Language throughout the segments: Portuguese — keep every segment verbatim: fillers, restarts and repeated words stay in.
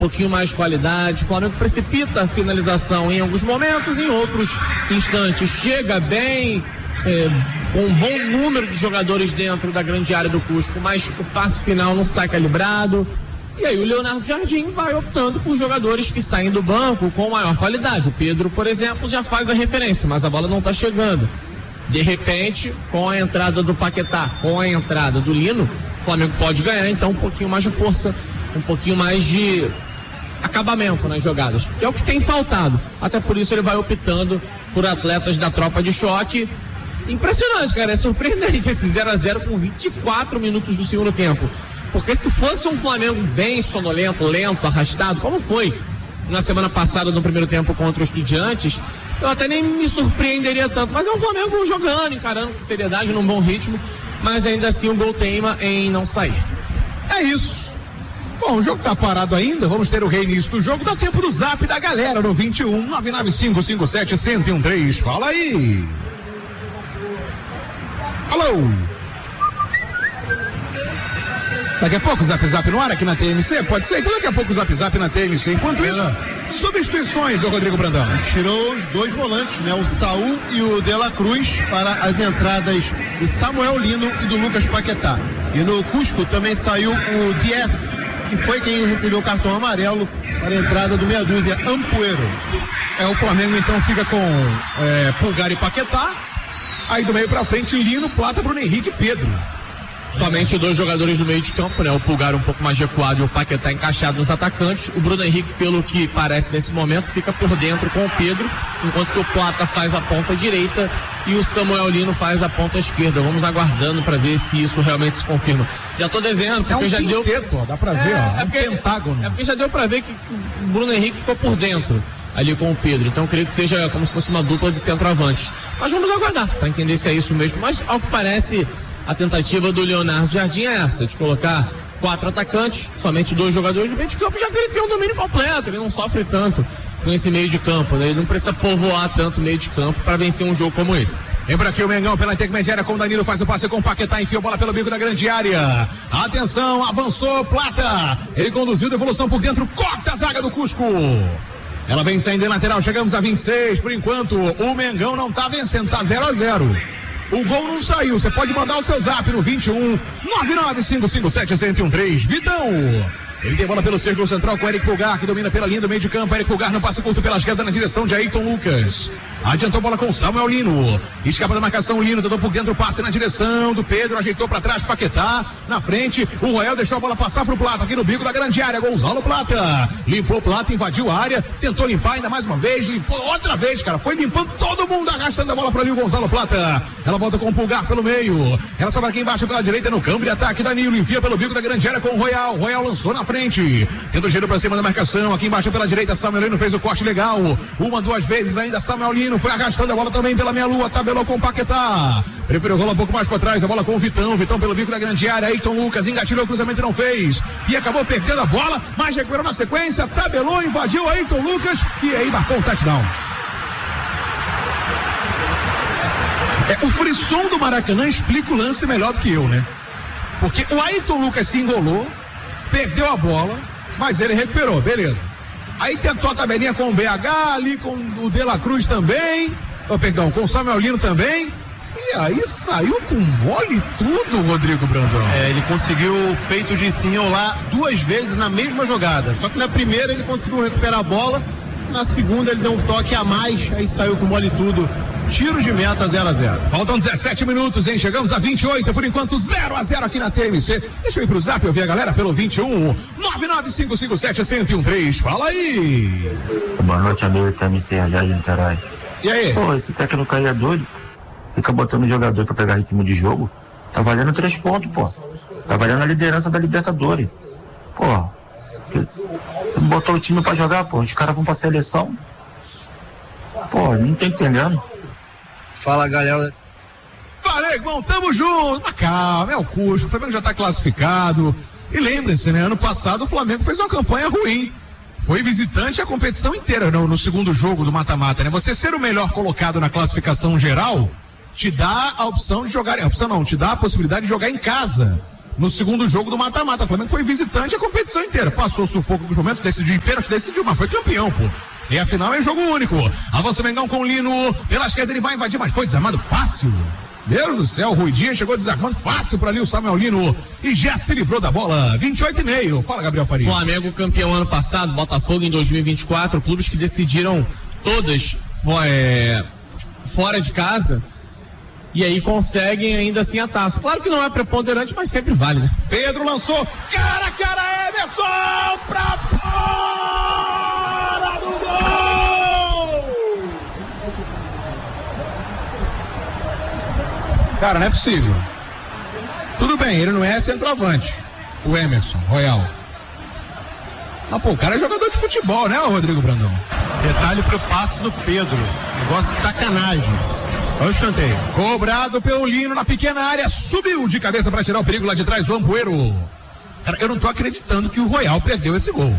um pouquinho mais de qualidade. O Flamengo precipita a finalização em alguns momentos, em outros instantes chega bem, é, com um bom número de jogadores dentro da grande área do Cusco, mas o passe final não sai calibrado. E aí o Leonardo Jardim vai optando por jogadores que saem do banco com maior qualidade. O Pedro, por exemplo, já faz a referência, mas a bola não está chegando. De repente, com a entrada do Paquetá, com a entrada do Lino, o Flamengo pode ganhar então um pouquinho mais de força, um pouquinho mais de acabamento nas jogadas, que é o que tem faltado. Até por isso ele vai optando por atletas da tropa de choque. Impressionante, cara, é surpreendente esse zero a zero com vinte e quatro minutos do segundo tempo. Porque se fosse um Flamengo bem sonolento, lento, arrastado, como foi na semana passada no primeiro tempo contra os Estudiantes, eu até nem me surpreenderia tanto. Mas é um Flamengo jogando, encarando com seriedade, num bom ritmo, mas ainda assim o gol teima em não sair. É isso. Bom, o jogo tá parado ainda, vamos ter o reinício do jogo, dá tempo do zap da galera no vinte e um, nove nove cinco cinco sete, um zero um três, fala aí. Alô. Daqui a pouco o Zap Zap no ar aqui na T M C? Pode ser? Então daqui a pouco o Zap Zap na T M C. Enquanto isso, substituições do Rodrigo Brandão. Tirou os dois volantes, né? O Saul e o De La Cruz para as entradas do Samuel Lino e do Lucas Paquetá. E no Cusco também saiu o Dias, que foi quem recebeu o cartão amarelo para a entrada do meia dúzia Ampuero. É, o Flamengo então fica com é, Pulgar e Paquetá. Aí do meio pra frente, Lino, Plata, Bruno Henrique e Pedro. Somente dois jogadores no meio de campo, né? O Pulgar um pouco mais recuado e o Paquetá encaixado nos atacantes. O Bruno Henrique, pelo que parece nesse momento, fica por dentro com o Pedro, enquanto que o Plata faz a ponta direita e o Samuel Lino faz a ponta esquerda. Vamos aguardando para ver se isso realmente se confirma. Já tô desenhando, porque é um já quinteto, deu. Ó, dá para ver, é, ó, é um porque, pentágono. É porque já deu para ver que o Bruno Henrique ficou por dentro ali com o Pedro, então eu creio que seja como se fosse uma dupla de centroavantes. Mas vamos aguardar para entender se é isso mesmo. Mas ao que parece, a tentativa do Leonardo Jardim é essa, de colocar quatro atacantes, somente dois jogadores de meio de campo, já que ele tem um domínio completo, ele não sofre tanto com esse meio de campo, né? Ele não precisa povoar tanto o meio de campo para vencer um jogo como esse. Lembra aqui o Mengão pela intermediária com o Danilo, faz o passe com o Paquetá, enfia a bola pelo bico da grande área. Atenção, avançou Plata, ele conduziu devolução por dentro, corta a zaga do Cusco. Ela vem saindo em lateral, chegamos a vinte e seis, por enquanto o Mengão não tá vencendo, tá zero a zero. O gol não saiu, você pode mandar o seu zap no vinte e um, nove nove cinco cinco sete, um zero um três, Vitão. Ele tem bola pelo círculo central com o Eric Pulgar, que domina pela linha do meio de campo. Eric Pulgar no passe curto pela esquerda na direção de Ayrton Lucas. Adiantou a bola com o Samuel Lino. Escapa da marcação, o Lino tentou por dentro, passe na direção do Pedro, ajeitou para trás, Paquetá, na frente. O Royal deixou a bola passar pro Plata, aqui no bico da grande área. Gonzalo Plata. Limpou o Plata, invadiu a área, tentou limpar ainda mais uma vez, limpou outra vez, cara. Foi limpando todo mundo, arrastando a bola para ali o Gonzalo Plata. Ela volta com o Pulgar pelo meio. Ela sobe aqui embaixo pela direita no campo de ataque. Danilo envia pelo bico da grande área com o Royal. Royal lançou na frente. Tenta o giro pra cima da marcação, aqui embaixo pela direita, Samuel Lino fez o corte legal, uma, duas vezes ainda, Samuel Lino foi arrastando a bola também pela meia lua, tabelou com o Paquetá, preferiu rolar um pouco mais pra trás, a bola com o Vitão, Vitão pelo bico da grande área, Ayrton Lucas engatilhou o cruzamento e não fez, e acabou perdendo a bola, mas recuperou na sequência, tabelou, invadiu Ayrton Lucas, e aí marcou o touchdown. É, o frisson do Maracanã explica o lance melhor do que eu, né? Porque o Ayrton Lucas se engolou, perdeu a bola, mas ele recuperou, beleza. Aí tentou a tabelinha com o B H, ali com o De La Cruz também, oh, perdão, com o Samuel Lino também, e aí saiu com mole e tudo, Rodrigo Brandão. É, ele conseguiu feito de sim lá duas vezes na mesma jogada, só que na primeira ele conseguiu recuperar a bola, na segunda ele deu um toque a mais, aí saiu com mole e tudo. Tiros de meta zero a zero. Faltam dezessete minutos, hein? Chegamos a vinte e oito, por enquanto zero a zero aqui na T M C. Deixa eu ir pro zap, eu vi a galera pelo vinte e um, nove nove cinco cinco sete, um zero um três. Fala aí! Boa noite, amigo T M C, já de Niterói. E aí? Pô, esse técnico aí é doido. Fica botando jogador pra pegar ritmo de jogo. Tá valendo três pontos, pô. Tá valendo a liderança da Libertadores. Pô, botou o time pra jogar, pô. Os caras vão pra seleção. Pô, não tô entendendo. Fala, galera. Valeu, irmão, tamo junto. Mas calma, é o Cusco, o Flamengo já tá classificado. E lembre-se, né, ano passado o Flamengo fez uma campanha ruim. Foi visitante a competição inteira no, no segundo jogo do mata-mata, né? Você ser o melhor colocado na classificação geral te dá a opção de jogar, a opção não, te dá a possibilidade de jogar em casa no segundo jogo do mata-mata. O Flamengo foi visitante a competição inteira. Passou o sufoco dos momentos, decidiu em pênalti, decidiu, mas foi campeão, pô. E a final é jogo único. Avança o Mengão com o Lino. Pela esquerda ele vai invadir, mas foi desarmado fácil. Deus do céu, o Rui Dias chegou desarmando fácil para ali o Samuel Lino e já se livrou da bola. vinte e oito e meio. Fala, Gabriel Faria. Flamengo campeão ano passado, Botafogo em dois mil e vinte e quatro, clubes que decidiram todas é, fora de casa e aí conseguem ainda assim a taça. Claro que não é preponderante, mas sempre vale, né? Pedro lançou, cara a cara, Emerson pra fora do gol! Cara, não é possível. Tudo bem, ele não é centroavante, o Emerson Royal. Mas, pô, o cara é jogador de futebol, né, Rodrigo Brandão? Detalhe pro passe do Pedro. Negócio de sacanagem. Olha o escanteio. Cobrado pelo Lino na pequena área. Subiu de cabeça para tirar o perigo lá de trás, o Ampoeiro. Cara, eu não tô acreditando que o Royal perdeu esse gol.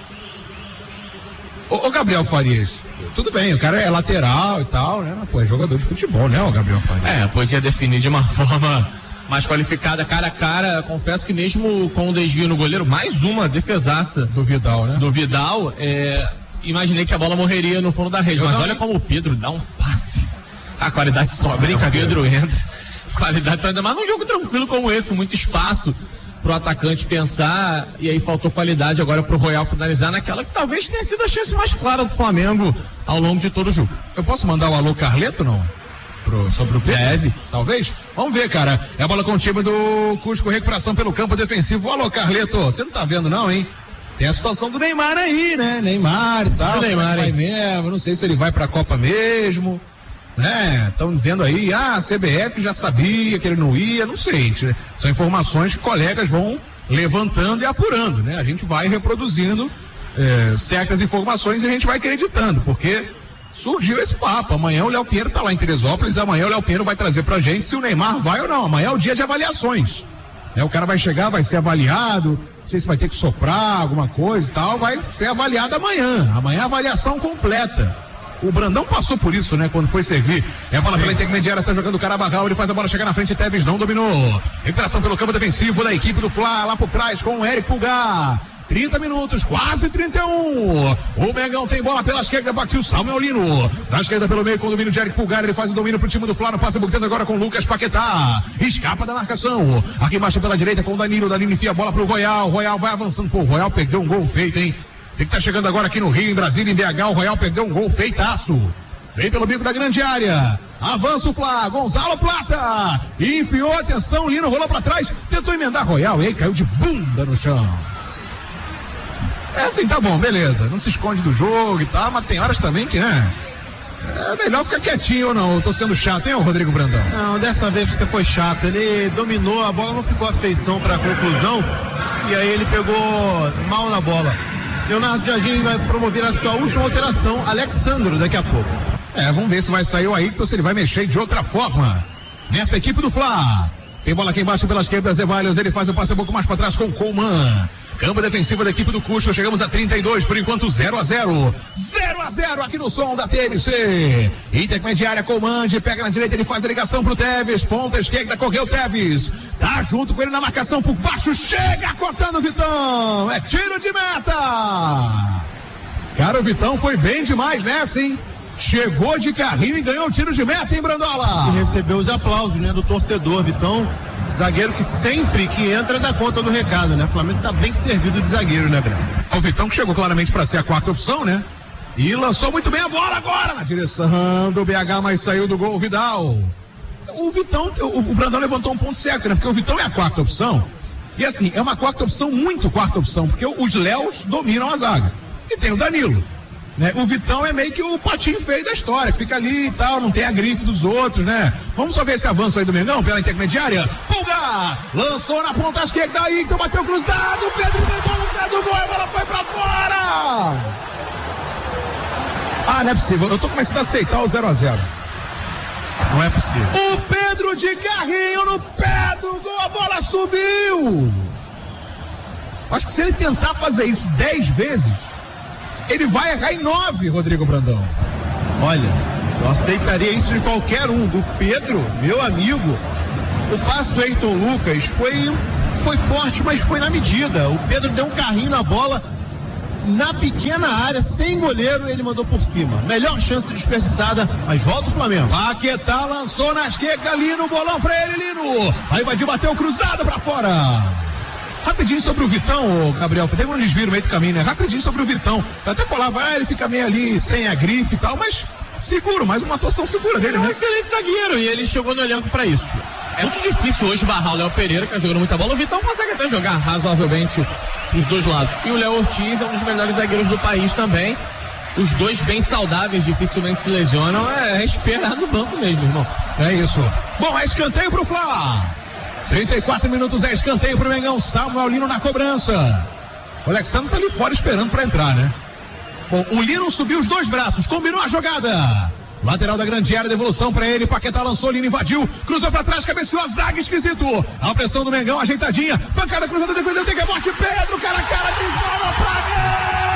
Ô, ô Gabriel Farias, tudo bem, o cara é lateral e tal, né? Mas, pô, é jogador de futebol, né, o Gabriel Farias? É, podia definir de uma forma mais qualificada, cara a cara. Confesso que mesmo com o desvio no goleiro, mais uma defesaça do Vidal, né? Do Vidal, é, imaginei que a bola morreria no fundo da rede. Eu mas olha como o Pedro dá um passe. A qualidade só, brinca, Pedro entra. Qualidade só, ainda mais num jogo tranquilo como esse, com muito espaço pro atacante pensar, e aí faltou qualidade agora pro Royal finalizar naquela que talvez tenha sido a chance mais clara do Flamengo ao longo de todo o jogo. Eu posso mandar o alô Carleto, não? Pro, sobre o Pedro? Deve. Talvez? Vamos ver, cara. É a bola com o time do Cusco, recuperação pelo campo defensivo. Alô, Carleto, você não tá vendo não, hein? Tem a situação do Neymar aí, né? Neymar e tal. O Neymar, vai mesmo, não sei se ele vai pra Copa mesmo. Né? Estão dizendo aí, ah, a C B F já sabia que ele não ia, não sei. São informações que colegas vão levantando e apurando, né? A gente vai reproduzindo é, certas informações e a gente vai acreditando, porque surgiu esse papo. Amanhã o Léo Pinheiro tá lá em Teresópolis, amanhã o Léo Pinheiro vai trazer pra gente se o Neymar vai ou não. Amanhã é o dia de avaliações. Né? O cara vai chegar, vai ser avaliado, não sei se vai ter que soprar alguma coisa e tal, vai ser avaliado amanhã. Amanhã é a avaliação completa. O Brandão passou por isso, né? Quando foi servir. É a bola pela intermediária, está jogando o Carabarral, ele faz a bola chegar na frente, Tevez não dominou. Recuperação pelo campo defensivo da equipe do Fla, lá por trás com o Eric Pulgar. trinta minutos, quase trinta e um. O Mengão tem bola pela esquerda, bateu o Samuel Lino. Da esquerda pelo meio com o domínio de Eric Pulgar, ele faz o domínio pro time do Fla, no passe botando agora com o Lucas Paquetá. Escapa da marcação. Aqui embaixo pela direita com o Danilo. Danilo enfia a bola pro Royal. Royal vai avançando. Pô, o Royal perdeu um gol feito, hein? Você que tá chegando agora aqui no Rio, em Brasília, em B H, o Royal perdeu um gol feitaço. Vem pelo bico da grande área. Avança o Flá. Gonzalo Plata. Enfiou, atenção. Lino rolou pra trás. Tentou emendar Royal. E aí caiu de bunda no chão. É assim, tá bom, beleza. Não se esconde do jogo e tal, mas tem horas também que, né? É melhor ficar quietinho ou não? Eu tô sendo chato, hein, Rodrigo Brandão? Não, dessa vez você foi chato. Ele dominou, a bola não ficou a feição pra conclusão. E aí ele pegou mal na bola. Leonardo Jardim vai promover a sua última alteração. Alexandro daqui a pouco. É, vamos ver se vai sair o Ayrton, se ele vai mexer de outra forma nessa equipe do Fla. Tem bola aqui embaixo pela esquerda, Zé Valles, ele faz o passe um pouco mais para trás com o Coleman. Campo defensivo da equipe do Cusco, chegamos a trinta e dois, por enquanto zero a zero. zero a zero aqui no som da T M C. Intermediária, Coleman, pega na direita, ele faz a ligação pro Tevez, ponta esquerda, correu Tevez. Tá junto com ele na marcação por baixo, chega cortando o Vitão. É tiro de meta. Cara, o Vitão foi bem demais nessa, hein? Chegou de carrinho e ganhou um tiro de meta, hein, Brandola? E recebeu os aplausos, né, do torcedor. Vitão, zagueiro que sempre que entra dá conta do recado, né? O Flamengo tá bem servido de zagueiro, né, Breno? O Vitão que chegou claramente para ser a quarta opção, né? E lançou muito bem a bola agora na direção do B H, mas saiu do gol o Vidal. O Vitão, o, o Brandão levantou um ponto certo, né? Porque o Vitão é a quarta opção. E assim, é uma quarta opção, muito quarta opção, porque os Léos dominam a zaga. E tem o Danilo. Né? O Vitão é meio que o patinho feio da história, fica ali e tal, não tem a grife dos outros, né? Vamos só ver esse avanço aí do Mengão pela intermediária. Pulgar! Lançou na ponta esquerda aí, então bateu cruzado, Pedro pegou no pé do gol, a bola foi pra fora! Ah, não é possível, eu tô começando a aceitar o zero a zero. Não é possível. O Pedro de carrinho no pé do gol, a bola subiu! Acho que se ele tentar fazer isso dez vezes, ele vai errar em nove, Rodrigo Brandão. Olha, eu aceitaria isso de qualquer um. Do Pedro, meu amigo, o passe do Ayrton Lucas foi foi forte, mas foi na medida. O Pedro deu um carrinho na bola, na pequena área, sem goleiro, ele mandou por cima. Melhor chance desperdiçada, mas volta o Flamengo. Paquetá lançou na esquerda, Lino, bolão pra ele, Lino. Aí invadiu, bateu cruzado pra fora. Rapidinho sobre o Vitão, Gabriel, teve um desvio no meio do caminho, né? Rapidinho sobre o Vitão. Eu até falava, ah, ele fica meio ali sem a grife e tal, mas seguro, mais uma atuação segura dele, é um né? excelente zagueiro e ele chegou no elenco pra isso. É muito difícil hoje barrar o Léo Pereira, que tá jogando muita bola. O Vitão consegue até jogar razoavelmente os dois lados. E o Léo Ortiz é um dos melhores zagueiros do país também. Os dois bem saudáveis, dificilmente se lesionam. É esperar no banco mesmo, irmão. É isso. Bom, é escanteio pro Fla. trinta e quatro minutos, é escanteio pro Mengão. Samuel Lino na cobrança. O Alexandre tá ali fora esperando pra entrar, né? Bom, o Lino subiu os dois braços, combinou a jogada. Lateral da grande área, devolução pra ele. Paquetá lançou, Lino invadiu, cruzou pra trás, cabeceou a zaga, esquisito. A pressão do Mengão, ajeitadinha. Pancada cruzada, defendeu, tem que bote Pedro, cara a cara de fora pra